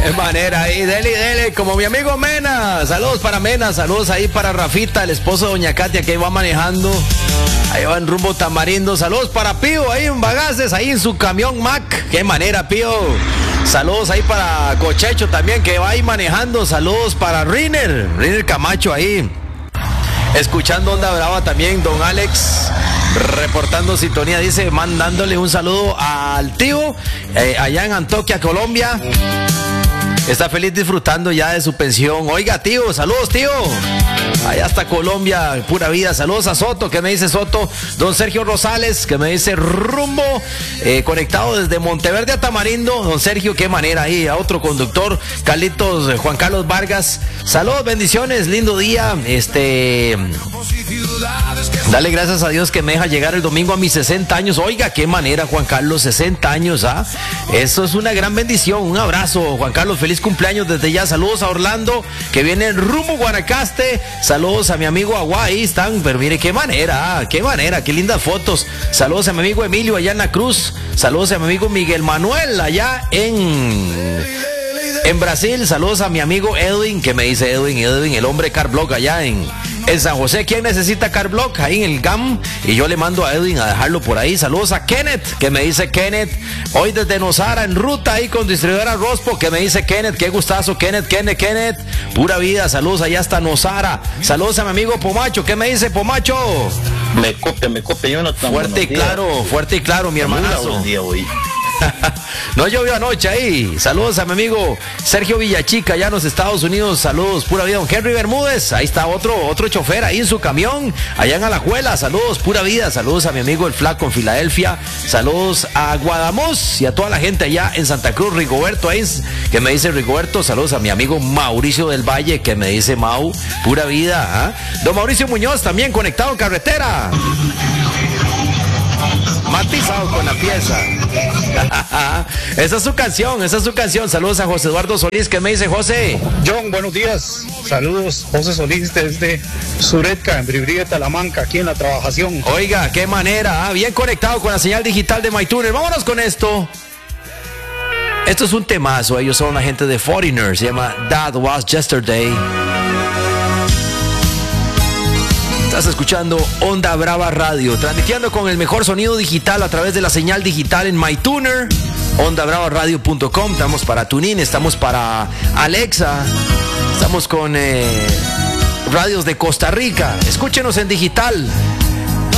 Qué manera ahí, dele, como mi amigo Mena. Saludos para Mena, saludos ahí para Rafita, el esposo de doña Katia, que ahí va manejando. Ahí va en rumbo Tamarindo. Saludos para Pío, ahí en Bagaces, ahí en su camión Mac. Qué manera, Pío. Saludos ahí para Cochecho también, que va ahí manejando. Saludos para Riner Camacho ahí. Escuchando Onda Brava también, don Alex, reportando sintonía, dice, mandándole un saludo al tío, allá en Antioquia, Colombia. Está feliz disfrutando ya de su pensión. Oiga, tío, saludos, tío. Allá hasta Colombia, pura vida. Saludos a Soto, que me dice Soto. Don Sergio Rosales, que me dice rumbo, conectado desde Monteverde a Tamarindo. Don Sergio, qué manera ahí. A otro conductor, Carlitos, Juan Carlos Vargas. Saludos, bendiciones, lindo día. Dale gracias a Dios que me deja llegar el domingo a mis 60 años. Oiga, qué manera, Juan Carlos, 60 años, ¿ah? Eso es una gran bendición. Un abrazo, Juan Carlos, feliz cumpleaños desde ya. Saludos a Orlando, que viene rumbo Guanacaste. Saludos a mi amigo Agua, ahí están, pero mire qué manera, qué lindas fotos. Saludos a mi amigo Emilio allá en la Cruz. Saludos a mi amigo Miguel Manuel allá en Brasil. Saludos a mi amigo Edwin, que me dice Edwin, el hombre Car Block allá en San José. ¿Quién necesita Car Block? Ahí en el GAM. Y yo le mando a Edwin a dejarlo por ahí. Saludos a Kenneth, que me dice Kenneth, hoy desde Nosara en ruta ahí con distribuidora Rospo, que me dice Kenneth, qué gustazo, Kenneth, pura vida. Saludos allá hasta Nosara. Saludos a mi amigo Pomacho, ¿qué me dice Pomacho? Me copia, Jonathan. Fuerte y claro, mi hermanazo. No llovió anoche ahí. Saludos a mi amigo Sergio Villachica allá en los Estados Unidos. Saludos, pura vida. Don Henry Bermúdez, ahí está otro chofer ahí en su camión allá en Alajuela. Saludos, pura vida. Saludos a mi amigo el Flaco en Filadelfia. Saludos a Guadamos y a toda la gente allá en Santa Cruz. Rigoberto ahí, que me dice Rigoberto. Saludos a mi amigo Mauricio del Valle, que me dice Mau, pura vida, ¿eh? Don Mauricio Muñoz también conectado en carretera, matizado con la pieza. Esa es su canción. Saludos a José Eduardo Solís, que me dice José. John, buenos días. Saludos, José Solís desde Suretka, en Bribri, Talamanca, aquí en la trabajación. Oiga, qué manera, bien conectado con la señal digital de MyTuner. Vámonos con esto. Esto es un temazo. Ellos son la gente de Foreigner. Se llama That Was Yesterday. Estás escuchando Onda Brava Radio, transmitiendo con el mejor sonido digital a través de la señal digital en MyTuner, ondabravaradio.com. Estamos para TuneIn, estamos para Alexa, estamos con radios de Costa Rica. Escúchenos en digital